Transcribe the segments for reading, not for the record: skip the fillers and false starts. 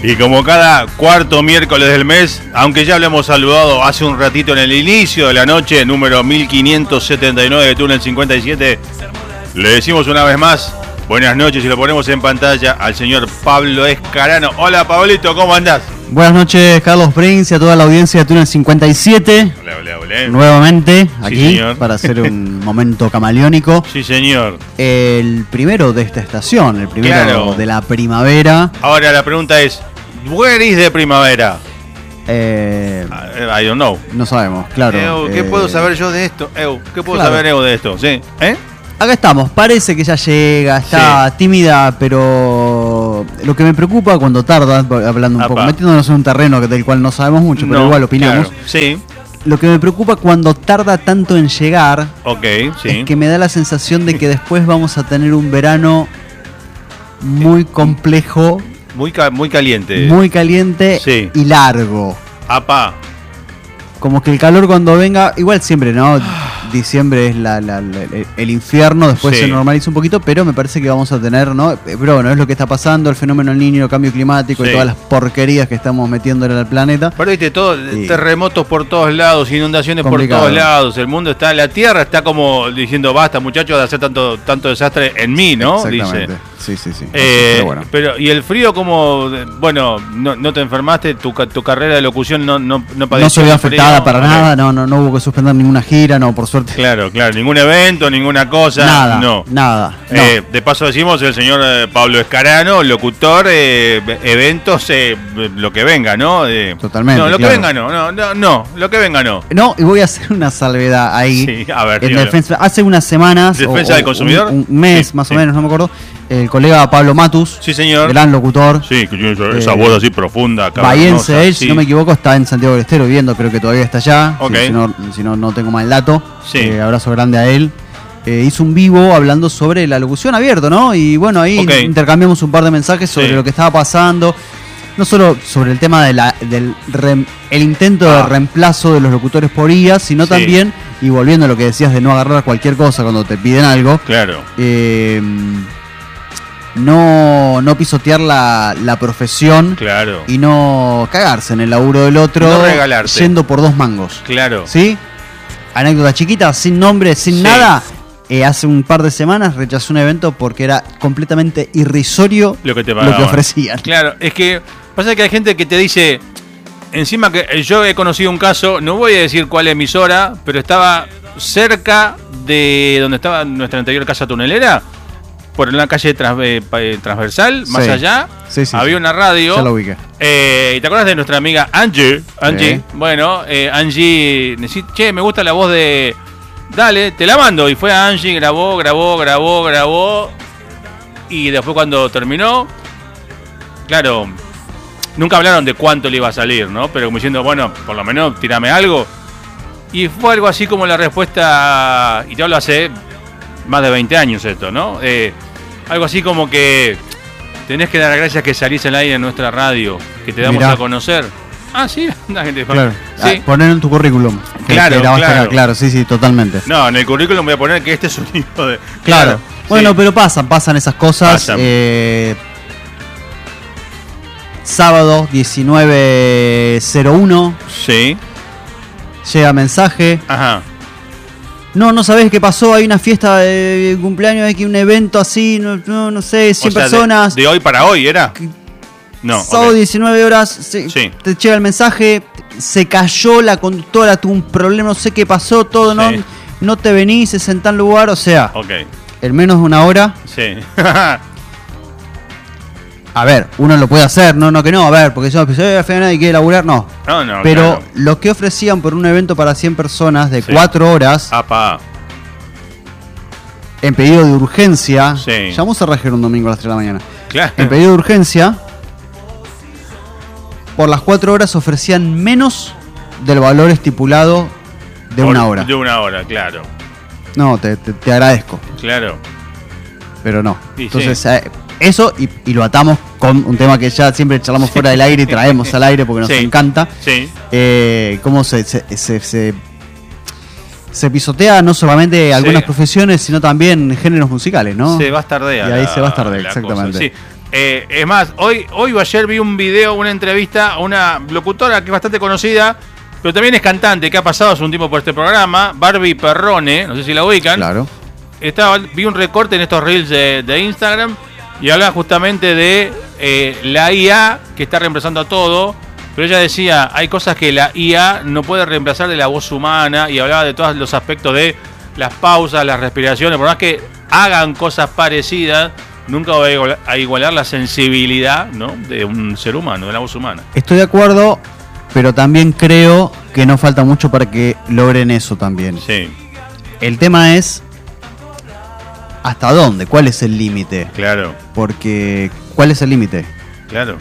Y como cada cuarto miércoles del mes, aunque ya lo hemos saludado hace un ratito en el inicio de la noche, número 1579 de Túnel 57, le decimos una vez más, buenas noches y lo ponemos en pantalla al señor Pablo Escarano. Hola Pablito, ¿cómo andás? Buenas noches, Carlos Prince, y a toda la audiencia de Túnel 57. Hola. Nuevamente, aquí, sí, para hacer un momento camaleónico. Sí, señor. El primero de esta estación, el primero Claro. de la primavera. Ahora la pregunta es, ¿where is de primavera? I don't know. No sabemos, claro. ¿Qué puedo saber yo de esto? ¿Qué puedo Claro. saber de esto? ¿Sí? Acá estamos, parece que ya llega, está tímida, pero lo que me preocupa cuando tarda, hablando un poco, metiéndonos en un terreno del cual no sabemos mucho, pero igual opinamos. Claro. Sí. Lo que me preocupa cuando tarda tanto en llegar, sí. es que me da la sensación de que después vamos a tener un verano muy complejo, muy caliente. muy caliente y largo. Como que el calor cuando venga, igual siempre, ¿no? Diciembre es el infierno, después se normaliza un poquito, pero me parece que vamos a tener, ¿no? Pero bueno, es lo que está pasando, el fenómeno del Niño, el cambio climático y todas las porquerías que estamos metiéndole al planeta. Pero viste, terremotos por todos lados, inundaciones complicado. por todos lados, el mundo está, la tierra está como diciendo, basta muchachos de hacer tanto desastre en mí, ¿no? Exactamente. Dice. Sí. Pero bueno. Y el frío como, bueno, no te enfermaste, tu carrera de locución no padeció. No se vio afectada para nada, no hubo que suspender ninguna gira, no, por suerte. Claro, ningún evento, ninguna cosa. Nada. De paso decimos el señor Pablo Escarano, locutor, eventos, lo que venga, ¿no? Totalmente. No, lo que venga lo que venga no. No, y voy a hacer una salvedad ahí. Sí, a ver, en defensa, hace unas semanas. ¿Defensa del consumidor? Un mes más o menos, no me acuerdo. El colega Pablo Matus. Sí, señor. Gran locutor. Sí, que tiene esa voz así profunda. Bahiense, él, si no me equivoco, está en Santiago del Estero viviendo, creo que todavía está allá. Okay. Si no tengo mal dato. Sí. Abrazo grande a él. Hizo un vivo hablando sobre la locución abierto, ¿no? Y bueno, ahí intercambiamos un par de mensajes sobre lo que estaba pasando. No solo sobre el tema del intento de reemplazo de los locutores por IA, sino también, y volviendo a lo que decías de no agarrar cualquier cosa cuando te piden algo. Claro. No pisotear la profesión. Claro. Y no cagarse en el laburo del otro. No regalarse. Yendo por dos mangos. Claro. ¿Sí? Anécdota chiquita, sin nombre, sin nada. Hace un par de semanas rechazó un evento porque era completamente irrisorio lo que ofrecían. Claro, es que pasa que hay gente que te dice, encima que yo he conocido un caso, no voy a decir cuál emisora, pero estaba cerca de donde estaba nuestra anterior casa tunelera, por una calle transversal, más allá, había una radio. Ya lo ubiqué. ¿Y te acuerdas de nuestra amiga Angie? Sí. Bueno, Angie, che, me gusta la voz de... Dale, te la mando. Y fue a Angie, grabó. Y después cuando terminó, claro, nunca hablaron de cuánto le iba a salir, ¿no? Pero como diciendo, bueno, por lo menos tirame algo. Y fue algo así como la respuesta, y te hablo hace más de 20 años esto, ¿no? Algo así como que tenés que dar gracias que salís al aire en nuestra radio, que te damos a conocer. Ah, sí, la gente. Claro. Sí. Poner en tu currículum. Claro, sí, totalmente. No, en el currículum voy a poner que este es un hijo de... Claro. Bueno, pero pasan esas cosas. Sábado 19:01. Sí. Llega mensaje. Ajá. No sabés qué pasó, hay una fiesta de cumpleaños, hay un evento así, no sé, 100 personas. De hoy para hoy, ¿era? No. Sábado 19 horas, te llega el mensaje, se cayó la conductora, tuvo un problema, no sé qué pasó, todo, no te venís, se sentá en lugar, o sea, en menos de una hora. Sí. A ver, uno lo puede hacer, no, a ver, porque si no, al final nadie quiere laburar, no. Pero lo que ofrecían por un evento para 100 personas de 4 horas, en pedido de urgencia, llamamos a Rajer un domingo a las 3 de la mañana, en pedido de urgencia, por las 4 horas ofrecían menos del valor estipulado de una hora. De una hora, claro. No, te agradezco. Claro. Pero no. Entonces, eso y lo atamos con un tema que ya siempre charlamos fuera del aire y traemos al aire porque nos encanta. Sí. Cómo se pisotea no solamente algunas profesiones, sino también géneros musicales, ¿no? Se bastardea. Y ahí se bastardea, exactamente. Cosa, Es más, hoy o ayer vi un video, una entrevista a una locutora que es bastante conocida, pero también es cantante, que ha pasado hace un tiempo por este programa, Barbie Perrone, no sé si la ubican. Claro. Vi un recorte en estos reels de Instagram y hablaba justamente de la IA que está reemplazando a todo, pero ella decía, hay cosas que la IA no puede reemplazar de la voz humana, y hablaba de todos los aspectos de las pausas, las respiraciones, por más que hagan cosas parecidas, nunca va a igualar la sensibilidad, ¿no?, de un ser humano, de la voz humana. Estoy de acuerdo, pero también creo que no falta mucho para que logren eso también. Sí. El tema es ¿hasta dónde? ¿Cuál es el límite? Claro. Porque ¿cuál es el límite? Claro.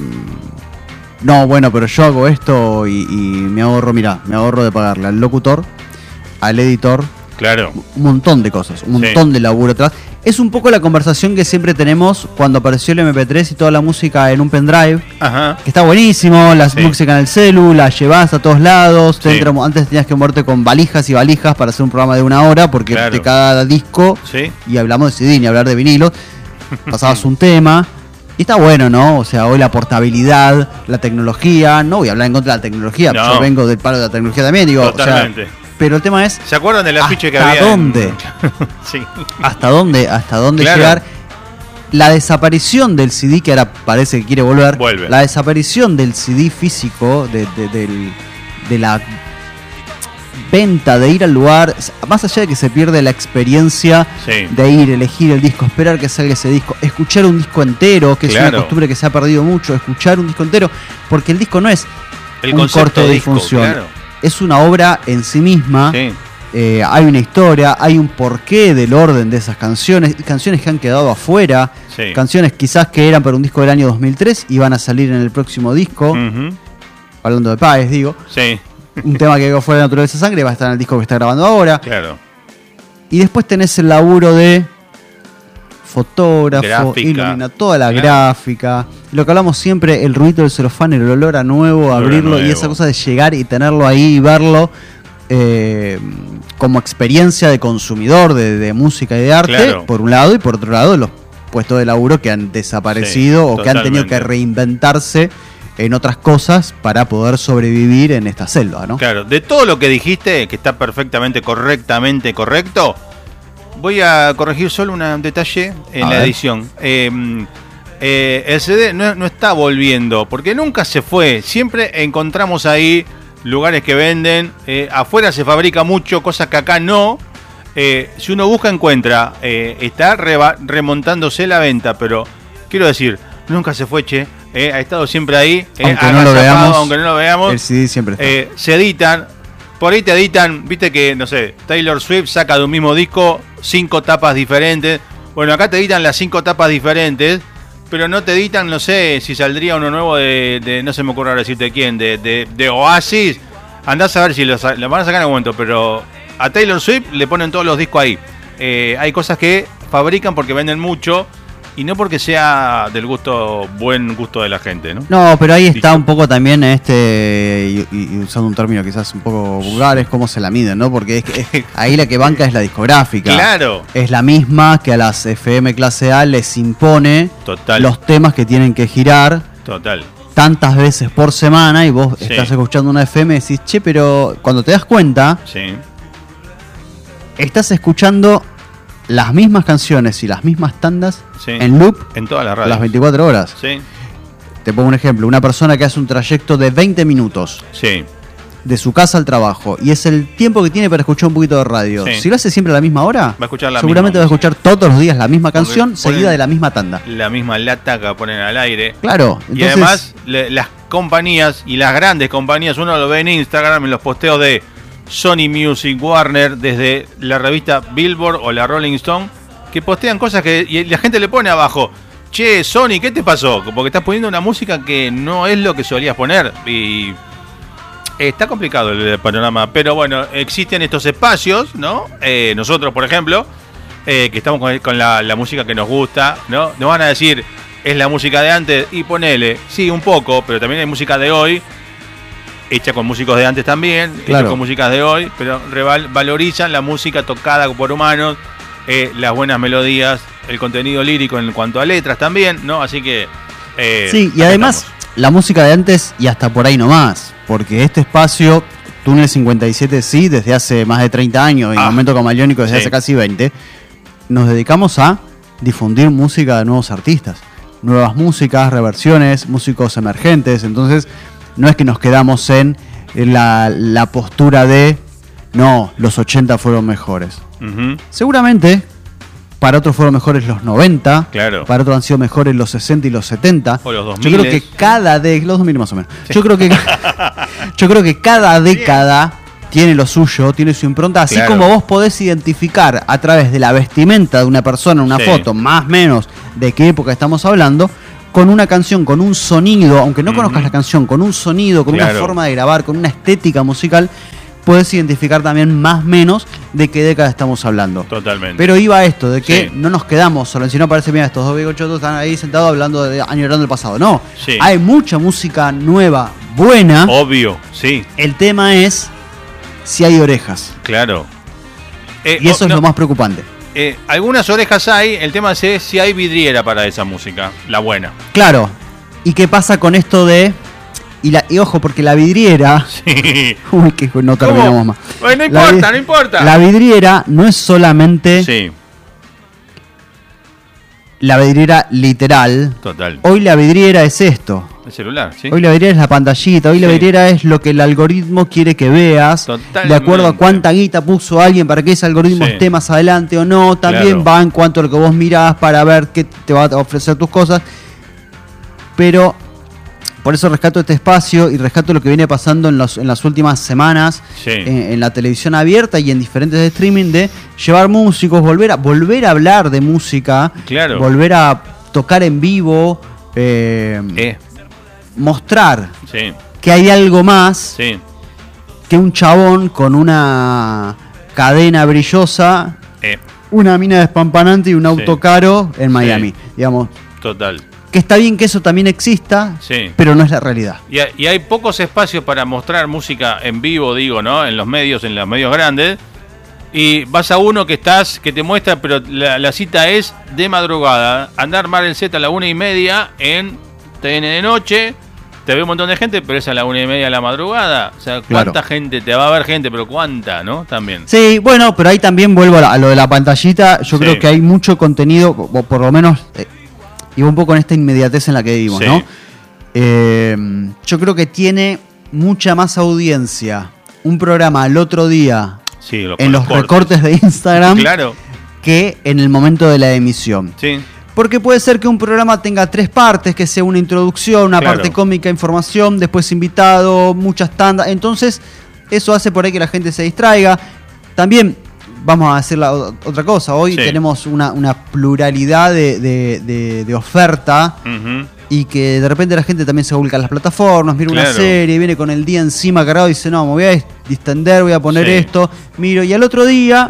No, bueno, pero yo hago esto y me ahorro de pagarle al locutor, al editor. Claro. Un montón de cosas, un montón de laburo atrás. Es un poco la conversación que siempre tenemos cuando apareció el MP3 y toda la música en un pendrive. Ajá. Que está buenísimo, la música en el celu, la llevas a todos lados. Sí. Antes tenías que moverte con valijas y valijas para hacer un programa de 1 hora, porque de cada disco, y hablamos de CD, ni hablar de vinilo, pasabas un tema. Y está bueno, ¿no? O sea, hoy la portabilidad, la tecnología, no voy a hablar en contra de la tecnología, no. Yo vengo del palo de la tecnología también, digo, totalmente. O sea, pero el tema es, ¿se acuerdan del afiche que había? ¿Hasta dónde? Sí. ¿Hasta dónde llegar? La desaparición del CD, que ahora parece que quiere volver. Vuelve. La desaparición del CD físico, de la venta, de ir al lugar, más allá de que se pierde la experiencia de ir, elegir el disco, esperar que salga ese disco, escuchar un disco entero, que es una costumbre que se ha perdido mucho, escuchar un disco entero, porque el disco no es un corte de difusión. Claro. Es una obra en sí misma, hay una historia, hay un porqué del orden de esas canciones que han quedado afuera, canciones quizás que eran para un disco del año 2003 y van a salir en el próximo disco, hablando de Páez, digo. Sí. Un tema que quedó fuera de Naturaleza Sangre va a estar en el disco que está grabando ahora. Claro. Y después tenés el laburo de fotógrafo, ilumina toda la gráfica. Lo que hablamos siempre, el ruido del celofán, el olor a nuevo, abrirlo y esa cosa de llegar y tenerlo ahí y verlo como experiencia de consumidor de música y de arte, por un lado, y por otro lado los puestos de laburo que han desaparecido o que han tenido que reinventarse en otras cosas para poder sobrevivir en esta selva, ¿no? Claro, de todo lo que dijiste, que está perfectamente, correctamente correcto, voy a corregir solo un detalle en la edición. El CD no está volviendo, porque nunca se fue. Siempre encontramos ahí lugares que venden. Afuera se fabrica mucho, cosas que acá no. Si uno busca, encuentra. Está remontándose la venta, pero quiero decir, nunca se fue, che. Ha estado siempre ahí. Aunque no lo veamos, el CD siempre está. Se editan. Por ahí te editan, viste que, no sé, Taylor Swift saca de un mismo disco 5 tapas diferentes. Bueno, acá te editan las 5 tapas diferentes, pero no te editan, no sé, si saldría uno nuevo de no se me ocurre ahora decirte quién, de Oasis. Andás a ver si lo van a sacar en algún momento, pero a Taylor Swift le ponen todos los discos ahí. Hay cosas que fabrican porque venden mucho y no porque sea del buen gusto de la gente, ¿no? No, pero ahí está un poco también y usando un término quizás un poco vulgar, es cómo se la miden, ¿no? Porque ahí la que banca es la discográfica. Claro. Es la misma que a las FM clase A les impone los temas que tienen que girar. Total. Tantas veces por semana y vos estás escuchando una FM y decís, che, pero cuando te das cuenta, estás escuchando las mismas canciones y las mismas tandas en loop en todas las radios, las 24 horas. Te pongo un ejemplo, una persona que hace un trayecto de 20 minutos de su casa al trabajo y es el tiempo que tiene para escuchar un poquito de radio. Si lo hace siempre a la misma hora, va a escuchar seguramente va a escuchar todos los días la misma canción seguida de la misma tanda. La misma lata que ponen al aire. Claro. Entonces, y además las compañías y las grandes compañías, uno lo ve en Instagram, en los posteos de Sony Music, Warner, desde la revista Billboard o la Rolling Stone, que postean cosas y la gente le pone abajo, che, Sony, ¿qué te pasó? Porque estás poniendo una música que no es lo que solías poner. Y está complicado el panorama, pero bueno, existen estos espacios, ¿no? Nosotros, por ejemplo, que estamos con la música que nos gusta, ¿no? Nos van a decir, es la música de antes, y ponele, sí, un poco, pero también hay música de hoy, hecha con músicos de antes también, hecha con músicas de hoy, pero valorizan la música tocada por humanos, las buenas melodías, el contenido lírico en cuanto a letras también, ¿no? Así que... sí, y además la música de antes y hasta por ahí nomás, porque este espacio, Túnel 57 sí, desde hace más de 30 años, y Momento Camaleónico desde hace casi 20, nos dedicamos a difundir música de nuevos artistas, nuevas músicas, reversiones, músicos emergentes. Entonces no es que nos quedamos en la postura de no, los 80 fueron mejores. Seguramente para otros fueron mejores los 90, para otros han sido mejores los 60 y los 70. O los 2000. Yo creo que cada década, los 2000 más o menos. Sí. Yo creo que cada década tiene lo suyo, tiene su impronta, así como vos podés identificar a través de la vestimenta de una persona, una foto, más o menos de qué época estamos hablando, con una canción, con un sonido, aunque no conozcas la canción, con un sonido, con una forma de grabar, con una estética musical, puedes identificar también más o menos de qué década estamos hablando. Totalmente. Pero iba a esto, de que no nos quedamos solo, si no parece, mira, estos dos bigochotos están ahí sentados hablando añorando el pasado. No, hay mucha música nueva, buena. Obvio, sí. El tema es si hay orejas. Claro. Y eso es lo más preocupante. Algunas orejas hay, el tema es si hay vidriera para esa música, la buena. Claro. ¿Y qué pasa con esto de... Y ojo, porque la vidriera... Sí. Uy, que no terminamos más. Bueno, no importa. La vidriera no es solamente... Sí. La vidriera literal. Total. Hoy la vidriera es esto. El celular, sí. Hoy la vidriera es la pantallita. Hoy la vidriera es lo que el algoritmo quiere que veas. Totalmente. De acuerdo a cuánta guita puso alguien para que ese algoritmo esté más adelante o no. También va en cuanto a lo que vos mirás para ver qué te va a ofrecer tus cosas. Pero... por eso rescato este espacio y rescato lo que viene pasando en las últimas semanas en la televisión abierta y en diferentes streaming, de llevar músicos, volver a hablar de música, volver a tocar en vivo, mostrar que hay algo más que un chabón con una cadena brillosa, una mina despampanante y un auto caro en Miami, digamos. Total. Que está bien que eso también exista, pero no es la realidad. Y hay pocos espacios para mostrar música en vivo, digo, ¿no? En los medios grandes. Y vas a uno que te muestra, pero la cita es de madrugada. Andar armar el set a la 1:30 en TN de noche. Te ve un montón de gente, pero es a la 1:30 de la madrugada. O sea, ¿cuánta gente? Te va a ver gente, pero ¿cuánta, no? También. Sí, bueno, pero ahí también vuelvo a lo de la pantallita. Yo creo que hay mucho contenido, o por lo menos... y un poco en esta inmediatez en la que vivimos, ¿no? Yo creo que tiene mucha más audiencia un programa al otro día en los recortes de Instagram que en el momento de la emisión. Sí. Porque puede ser que un programa tenga 3 partes, que sea una introducción, una parte cómica, información, después invitado, muchas tandas. Entonces, eso hace por ahí que la gente se distraiga. También... vamos a hacer otra cosa. Hoy tenemos una pluralidad de oferta y que de repente la gente también se vuelca a las plataformas, mira una serie, viene con el día encima cargado y dice, no, me voy a distender, voy a poner esto, miro, y al otro día,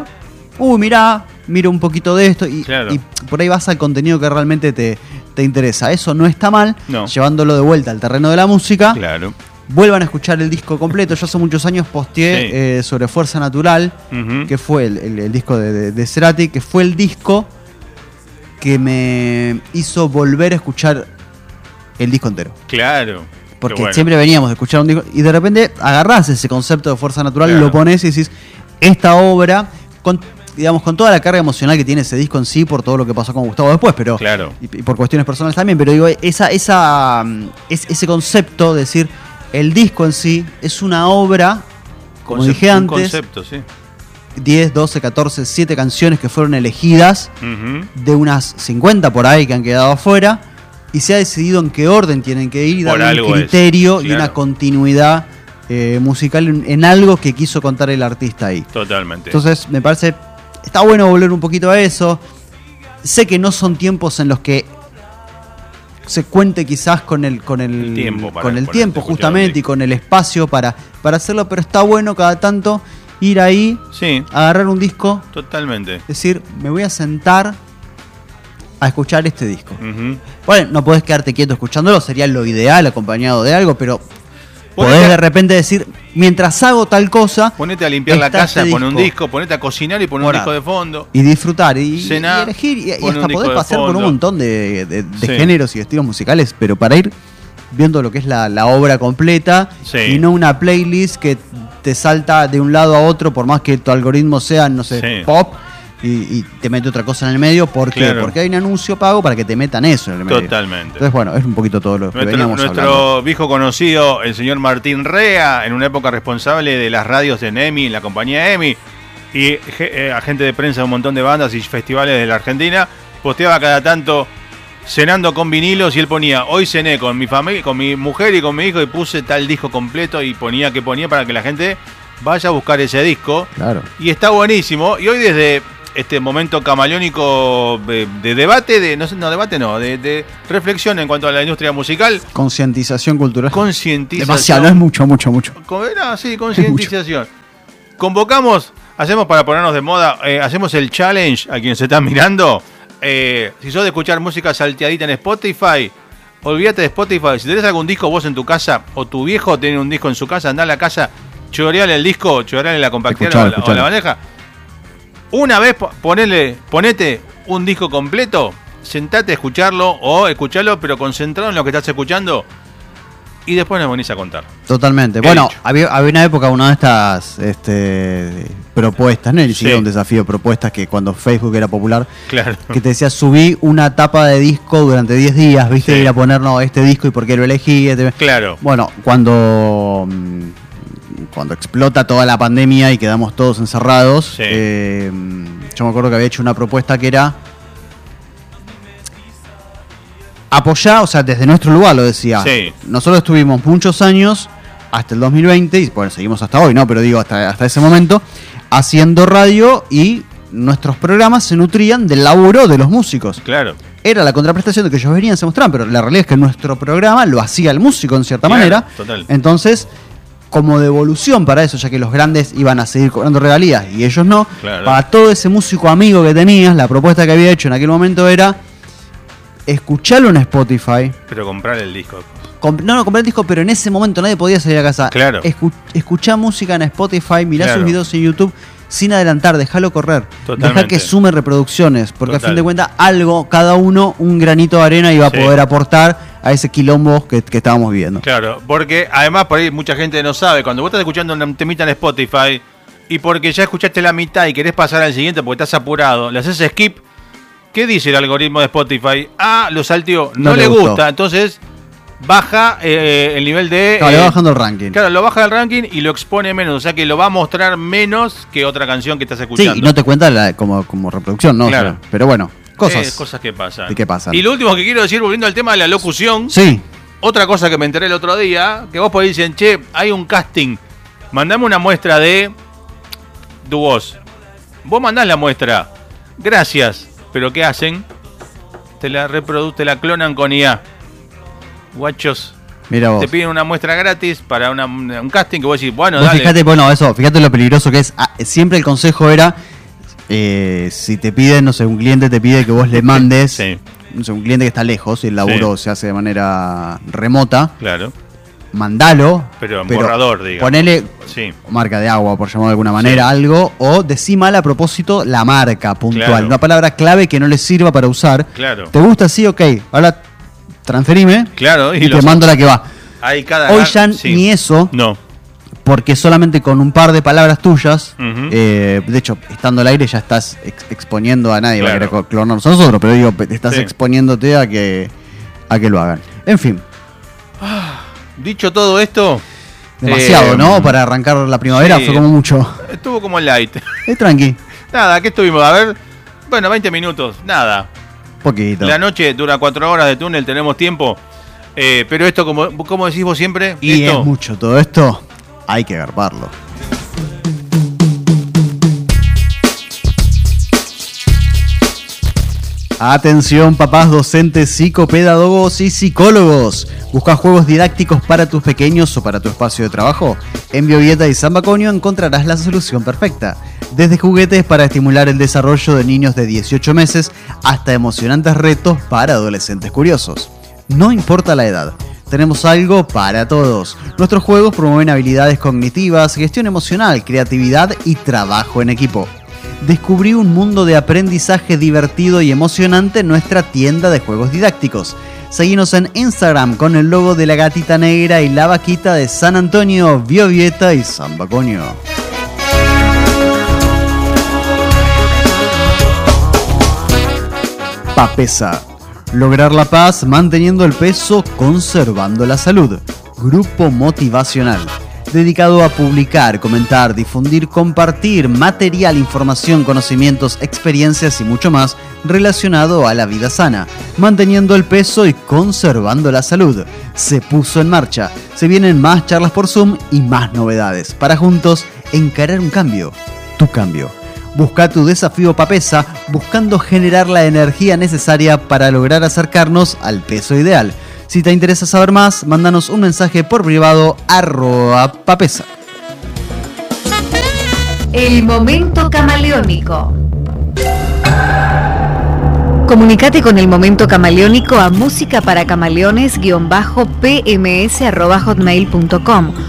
miro un poquito de esto y por ahí vas al contenido que realmente te interesa. Eso no está mal, llevándolo de vuelta al terreno de la música. Claro. Vuelvan a escuchar el disco completo. Yo hace muchos años posteé sobre Fuerza Natural, que fue el disco de Cerati, que fue el disco que me hizo volver a escuchar el disco entero. Claro. Porque siempre veníamos de escuchar un disco y de repente agarrás ese concepto de Fuerza Natural, lo pones y decís, esta obra, con toda la carga emocional que tiene ese disco en sí, por todo lo que pasó con Gustavo después, pero y por cuestiones personales también, pero digo, ese concepto de decir... el disco en sí es una obra, como dije antes, un concepto, 10, 12, 14, 7 canciones que fueron elegidas, de unas 50 por ahí que han quedado afuera, y se ha decidido en qué orden tienen que ir, y darle un criterio y una continuidad musical en algo que quiso contar el artista ahí. Totalmente. Entonces me parece, está bueno volver un poquito a eso. Sé que no son tiempos en los que se cuente quizás con el tiempo justamente y con el espacio para hacerlo, pero está bueno cada tanto ir ahí, agarrar un disco, decir, me voy a sentar a escuchar este disco. Bueno, no podés quedarte quieto escuchándolo, sería lo ideal acompañado de algo, pero podés de repente decir, mientras hago tal cosa... Ponete a limpiar la casa, pone un disco, ponete a cocinar y pone un disco de fondo. Y disfrutar, y cenar, elegir, y hasta podés pasar por un montón de géneros y estilos musicales, pero para ir viendo lo que es la obra completa, y no una playlist que te salta de un lado a otro, por más que tu algoritmo sea, no sé, pop, y te mete otra cosa en el medio. ¿Por qué? Porque hay un anuncio pago para que te metan eso en el medio. Totalmente. Entonces, bueno, es un poquito todo lo que veníamos hablando. Nuestro viejo conocido, el señor Martín Rea, en una época responsable de las radios en EMI, la compañía EMI, y agente de prensa de un montón de bandas y festivales de la Argentina, posteaba cada tanto cenando con vinilos, y él ponía, hoy cené con mi familia, con mi mujer y con mi hijo, y puse tal disco completo, y ponía para que la gente vaya a buscar ese disco. Claro. Y está buenísimo. Y hoy, desde este momento camaleónico de debate, de reflexión en cuanto a la industria musical. Concientización cultural. Demasiado, no es mucho. Sí, concientización. Convocamos, hacemos para ponernos de moda, hacemos el challenge a quienes se están mirando. Si sos de escuchar música salteadita en Spotify, olvídate de Spotify. Si tenés algún disco vos en tu casa, o tu viejo tiene un disco en su casa, andá a la casa, choreale el disco, choreale la compactera o la bandeja. Una vez ponete un disco completo, sentate a escucharlo, o escuchalo pero concentrado en lo que estás escuchando, y después nos venís a contar. Totalmente. Bueno, había una época, una de estas propuestas, no era un desafío, propuestas que cuando Facebook era popular, que te decía, subí una tapa de disco durante 10 días, ¿viste? Ir a poner, este disco y por qué lo elegí. Claro. Bueno, cuando explota toda la pandemia y quedamos todos encerrados, yo me acuerdo que había hecho una propuesta que era apoyar, o sea, desde nuestro lugar lo decía. Nosotros estuvimos muchos años, hasta el 2020, y bueno, seguimos hasta hoy, ¿no? Pero digo, hasta ese momento, haciendo radio, y nuestros programas se nutrían del laburo de los músicos. Claro. Era la contraprestación de que ellos venían, se mostraban, pero la realidad es que nuestro programa lo hacía el músico en cierta manera. Total. Entonces, como devolución para eso, ya que los grandes iban a seguir cobrando regalías y ellos no, para todo ese músico amigo que tenías, la propuesta que había hecho en aquel momento era escucharlo en Spotify. Pero comprar el disco. No, comprar el disco, pero en ese momento nadie podía salir a casa. Claro. Escuchar música en Spotify, mirá sus videos en YouTube, sin adelantar, déjalo correr. Totalmente. Deja que sume reproducciones, porque a fin de cuentas algo, cada uno, un granito de arena iba a poder aportar a ese quilombo que estábamos viviendo. Claro, porque además por ahí mucha gente no sabe, cuando vos estás escuchando un temita en Spotify, y porque ya escuchaste la mitad y querés pasar al siguiente porque estás apurado, le haces skip, ¿qué dice el algoritmo de Spotify? Lo salteó, no le gusta, entonces baja el nivel de... le va bajando el ranking. Claro, lo baja del ranking y lo expone menos, o sea que lo va a mostrar menos que otra canción que estás escuchando. Sí, y no te cuenta como reproducción, ¿no? Claro. O sea, pero bueno, cosas que pasan. ¿Y qué pasan? Y lo último que quiero decir, volviendo al tema de la locución, otra cosa que me enteré el otro día, que vos podés decir, che, hay un casting, mandame una muestra de tu voz. Vos mandás la muestra, gracias, pero ¿qué hacen? Te la clonan con IA. Guachos, mira vos. Te piden una muestra gratis para un casting que vos decís, bueno, vos dale. Fíjate lo peligroso que es. Siempre el consejo era, si te piden, no sé, un cliente te pide que vos le mandes, no sé, un cliente que está lejos y el laburo se hace de manera remota. Claro. Mandalo. Pero en borrador, digamos. Ponele marca de agua, por llamarlo de alguna manera, algo, o decí mal a propósito la marca puntual. Claro. Una palabra clave que no les sirva para usar. Claro. ¿Te gusta así? Ok. Ahora transferime. Claro. Y te mando la que va. Hoy ya ni eso. No. Porque solamente con un par de palabras tuyas, de hecho, estando al aire ya estás exponiendo a nadie, va a querer clonarnos a nosotros, pero digo, estás exponiéndote a que lo hagan. En fin. Dicho todo esto... Demasiado, ¿no? Para arrancar la primavera fue como mucho. Estuvo como light. Tranqui. Nada, ¿qué estuvimos? A ver, bueno, 20 minutos, nada. Poquito. La noche dura 4 horas de túnel, tenemos tiempo. Pero esto, como decís vos siempre... Y esto, es mucho todo esto, hay que garparlo. Atención, papás, docentes, psicopedagogos y psicólogos. ¿Buscas juegos didácticos para tus pequeños o para tu espacio de trabajo? En Biovieta y San Baconio encontrarás la solución perfecta. Desde juguetes para estimular el desarrollo de niños de 18 meses hasta emocionantes retos para adolescentes curiosos. No importa la edad, tenemos algo para todos. Nuestros juegos promueven habilidades cognitivas, gestión emocional, creatividad y trabajo en equipo. Descubrí un mundo de aprendizaje divertido y emocionante en nuestra tienda de juegos didácticos. Seguinos en Instagram con el logo de la gatita negra y la vaquita de San Antonio, Biovieta y San Baconio. Papesa. Lograr la paz manteniendo el peso, conservando la salud. Grupo motivacional. Dedicado a publicar, comentar, difundir, compartir material, información, conocimientos, experiencias y mucho más relacionado a la vida sana, manteniendo el peso y conservando la salud. Se puso en marcha. Se vienen más charlas por Zoom y más novedades para juntos encarar un cambio. Tu cambio. Busca tu desafío Papesa buscando generar la energía necesaria para lograr acercarnos al peso ideal. Si te interesa saber más, mándanos un mensaje por privado @papesa. El momento camaleónico. Comunicate con el momento camaleónico a músicaparacamaleones_pms@hotmail.com